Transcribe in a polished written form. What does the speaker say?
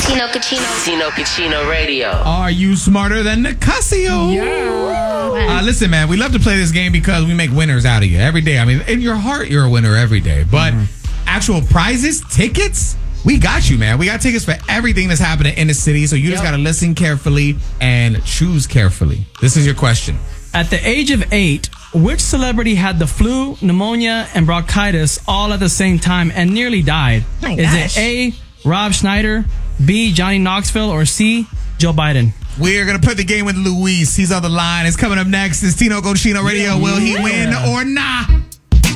Tino Cucino Radio. Are you smarter than the Casio? Yeah. Listen, man, we love to play this game because we make winners out of you every day. I mean, in your heart, you're a winner every day. But actual prizes, tickets, we got you, man. We got tickets for everything that's happening in the city. So you just got to listen carefully and choose carefully. This is your question. At the age of 8, which celebrity had the flu, pneumonia, and bronchitis all at the same time and nearly died? My Is gosh. it A, Rob Schneider, B, Johnny Knoxville, or C, Joe Biden? We're going to put the game with Luis. He's on the line. It's coming up next. It's Tino Cucino Radio. Will he win or not?